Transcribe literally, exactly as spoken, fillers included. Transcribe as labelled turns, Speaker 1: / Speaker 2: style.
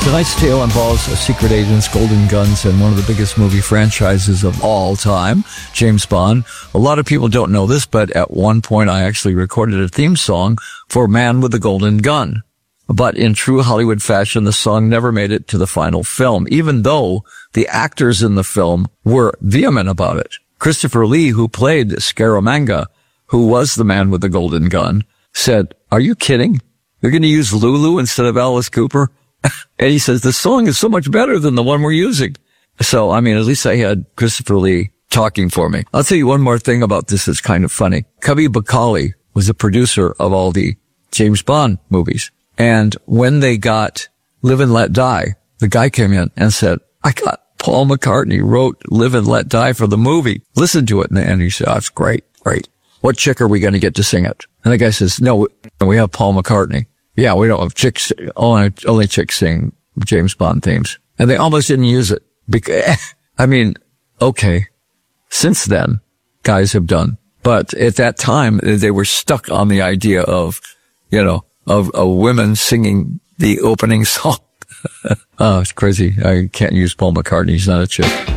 Speaker 1: Tonight's tale involves secret agents, golden guns, and one of the biggest movie franchises of all time, James Bond. A lot of people don't know this, but at one point I actually recorded a theme song for Man with the Golden Gun. But in true Hollywood fashion, the song never made it to the final film, even though the actors in the film were vehement about it. Christopher Lee, who played Scaramanga, who was the Man with the Golden Gun, said, "Are you kidding? You're going to use Lulu instead of Alice Cooper?" And he says, the song is so much better than the one we're using. So, I mean, at least I had Christopher Lee talking for me. I'll tell you one more thing about this that's kind of funny. Cubby Bacali was the producer of all the James Bond movies. And when they got Live and Let Die, the guy came in and said, I got Paul McCartney wrote Live and Let Die for the movie. Listen to it. And he said, that's great, great. What chick are we going to get to sing it? And the guy says, no, we have Paul McCartney. Yeah, we don't have chicks, only, only chicks sing James Bond themes. And they almost didn't use it. Because, I mean, okay. Since then, guys have done. But at that time, they were stuck on the idea of, you know, of, of women singing the opening song. Oh, it's crazy. I can't use Paul McCartney. He's not a chick.